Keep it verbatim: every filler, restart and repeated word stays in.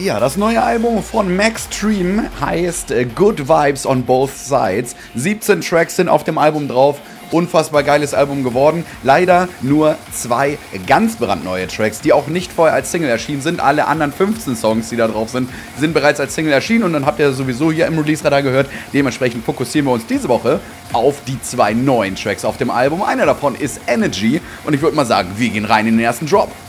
Ja, das neue Album von Maxstream heißt äh, Good Vibes on Both Sides. siebzehn Tracks sind auf dem Album drauf. Unfassbar geiles Album geworden. Leider nur zwei ganz brandneue Tracks, die auch nicht vorher als Single erschienen sind. Alle anderen fünfzehn Songs, die da drauf sind, sind bereits als Single erschienen. Und dann habt ihr sowieso hier im Release-Radar gehört. Dementsprechend fokussieren wir uns diese Woche auf die zwei neuen Tracks auf dem Album. Einer davon ist Energy. Und ich würde mal sagen, wir gehen rein in den ersten Drop.